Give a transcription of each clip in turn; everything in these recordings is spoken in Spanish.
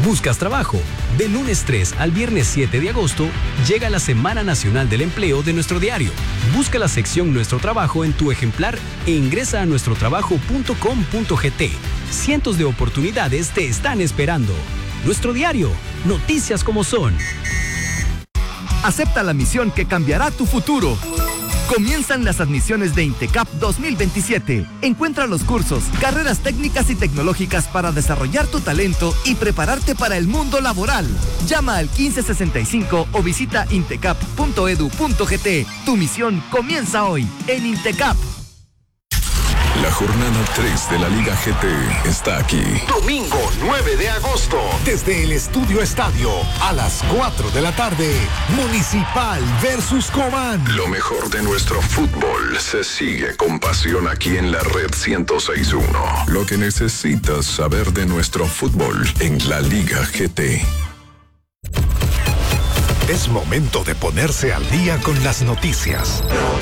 ¿Buscas trabajo? Del lunes 3 al viernes 7 de agosto llega la Semana Nacional del Empleo de nuestro diario. Busca la sección Nuestro Trabajo en tu ejemplar e ingresa a nuestrotrabajo.com.gt. Cientos de oportunidades te están esperando. Nuestro diario, noticias como son. Acepta la misión que cambiará tu futuro. Comienzan las admisiones de INTECAP 2027. Encuentra los cursos, carreras técnicas y tecnológicas para desarrollar tu talento y prepararte para el mundo laboral. Llama al 1565 o visita intecap.edu.gt. Tu misión comienza hoy en INTECAP. La jornada 3 de la Liga GT está aquí. Domingo 9 de agosto. Desde el Estudio Estadio, a las 4 de la tarde. Municipal versus Cobán. Lo mejor de nuestro fútbol se sigue con pasión aquí en la Red 106.1. Lo que necesitas saber de nuestro fútbol en la Liga GT. Es momento de ponerse al día con las noticias.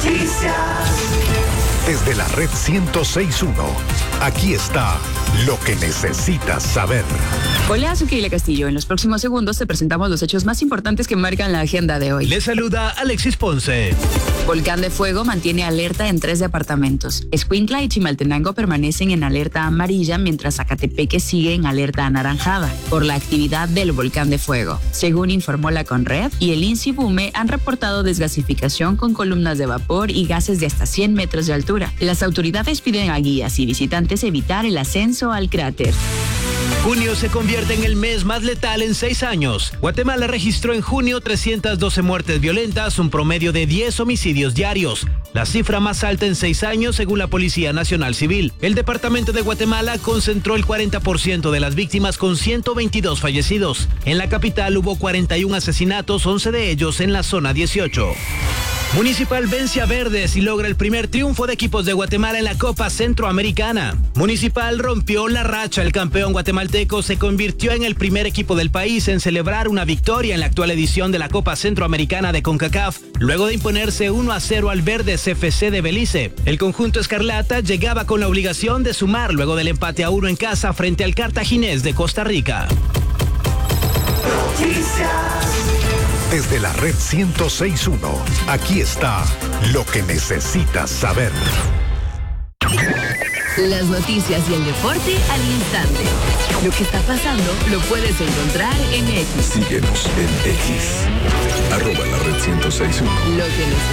Desde la Red 106.1, aquí está lo que necesitas saber. Hola, soy Keila Castillo. En los próximos segundos te presentamos los hechos más importantes que marcan la agenda de hoy. Le saluda Alexis Ponce. Volcán de Fuego mantiene alerta en 3 departamentos. Escuintla y Chimaltenango permanecen en alerta amarilla, mientras Zacatepeque sigue en alerta anaranjada por la actividad del volcán de fuego. Según informó la Conred y el INSIBUME, han reportado desgasificación con columnas de vapor y gases de hasta 100 metros de altura. Las autoridades piden a guías y visitantes evitar el ascenso al cráter. Junio se convierte en el mes más letal en 6 años. Guatemala registró en junio 312 muertes violentas, un promedio de 10 homicidios diarios. La cifra más alta en 6 años según la Policía Nacional Civil. El departamento de Guatemala concentró el 40% de las víctimas con 122 fallecidos. En la capital hubo 41 asesinatos, 11 de ellos en la zona 18. Municipal vence a Verdes y logra el primer triunfo de equipos de Guatemala en la Copa Centroamericana. Municipal rompió la racha. El campeón guatemalteco se convirtió en el primer equipo del país en celebrar una victoria en la actual edición de la Copa Centroamericana de CONCACAF, luego de imponerse 1-0 al Verdes FC de Belice. El conjunto escarlata llegaba con la obligación de sumar luego del empate a 1 en casa frente al Cartaginés de Costa Rica. Desde la Red 106.1, aquí está lo que necesitas saber. Las noticias y el deporte al instante. Lo que está pasando lo puedes encontrar en X. Síguenos en X. @la Red 106.1. Lo que necesitas.